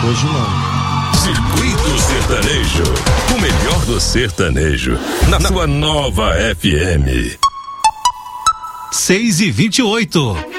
Hoje não. Circuito Sertanejo, o melhor do sertanejo, na sua nova FM. 6h28.